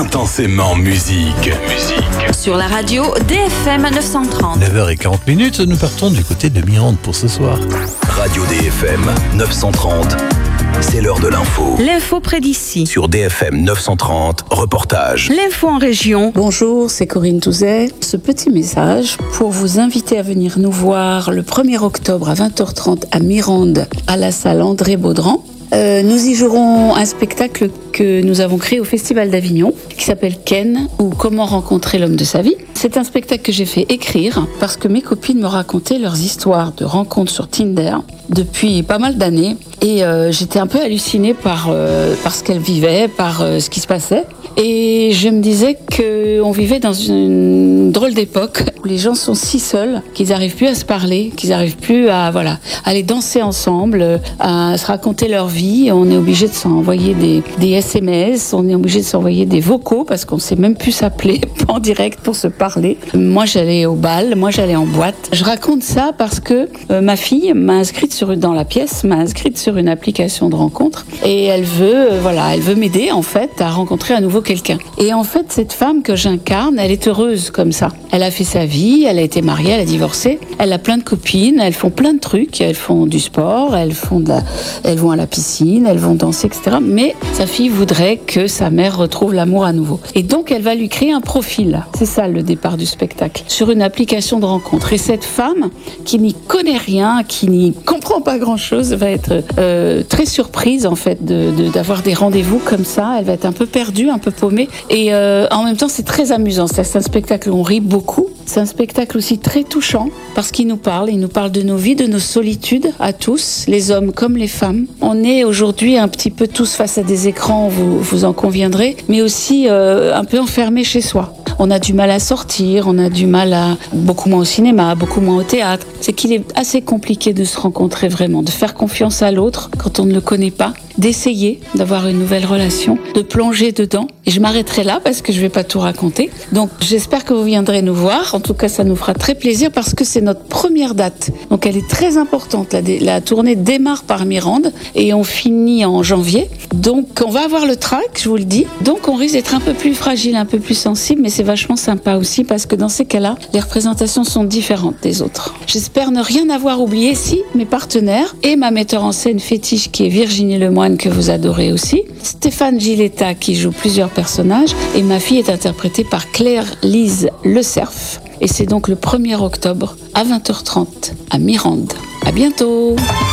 intensément musique. Sur la radio DFM 930. 9h40, nous partons du côté de Mirande pour ce soir. Radio DFM 930, c'est l'heure de l'info. L'info près d'ici. Sur DFM 930, reportage. L'info en région. Bonjour, c'est Corinne Touzet. Ce petit message pour vous inviter à venir nous voir le 1er octobre à 20h30 à Mirande, à la salle André Baudran. Nous y jouerons un spectacle que nous avons créé au Festival d'Avignon, qui s'appelle Ken, ou Comment rencontrer l'homme de sa vie. C'est un spectacle que j'ai fait écrire parce que mes copines me racontaient leurs histoires de rencontres sur Tinder depuis pas mal d'années. Et j'étais un peu hallucinée par ce qu'elles vivaient, par ce qui se passait. Et je me disais qu'on vivait dans une drôle d'époque où les gens sont si seuls qu'ils n'arrivent plus à se parler, qu'ils n'arrivent plus à aller danser ensemble, à se raconter leur vie. On est obligé de s'envoyer des SMS, on est obligé de s'envoyer des vocaux parce qu'on ne sait même plus s'appeler en direct pour se parler. Moi, j'allais au bal, moi, j'allais en boîte. Je raconte ça parce que ma fille m'a inscrite m'a inscrite sur une application de rencontre et elle veut m'aider en fait à rencontrer à nouveau quelqu'un. Et en fait, cette femme que j'incarne, elle est heureuse comme ça. Elle a fait sa vie, elle a été mariée, elle a divorcé, elle a plein de copines, elles font plein de trucs, elles font du sport, elles vont à la piscine, elles vont danser, etc. Mais sa fille voudrait que sa mère retrouve l'amour à nouveau. Et donc, elle va lui créer un profil. C'est ça le départ du spectacle. Sur une application de rencontre. Et cette femme, qui n'y connaît rien, qui n'y comprend pas grand-chose, va être très surprise en fait d'avoir des rendez-vous comme ça. Elle va être un peu perdue, un peu paumée. Et en même temps, c'est très amusant. C'est un spectacle où on rit beaucoup. C'est un spectacle aussi très touchant parce qu'il nous parle de nos vies, de nos solitudes à tous, les hommes comme les femmes. On est aujourd'hui un petit peu tous face à des écrans, vous en conviendrez, mais aussi un peu enfermés chez soi. On a du mal à sortir, on a du mal beaucoup moins au cinéma, beaucoup moins au théâtre. C'est qu'il est assez compliqué de se rencontrer vraiment, de faire confiance à l'autre quand on ne le connaît pas, d'essayer d'avoir une nouvelle relation, de plonger dedans. Et je m'arrêterai là parce que je vais pas tout raconter. Donc j'espère que vous viendrez nous voir. En tout cas, ça nous fera très plaisir parce que c'est notre première date. Donc elle est très importante. La tournée démarre par Mirande et on finit en janvier. Donc on va avoir le trac, je vous le dis. Donc on risque d'être un peu plus fragile, un peu plus sensible, mais c'est vachement sympa aussi parce que dans ces cas-là, les représentations sont différentes des autres. J'espère ne rien avoir oublié si mes partenaires et ma metteur en scène fétiche qui est Virginie Lemoine que vous adorez aussi, Stéphane Giletta qui joue plusieurs personnages et ma fille est interprétée par Claire-Lise Le Cerf. Et c'est donc le 1er octobre à 20h30 à Mirande. À bientôt!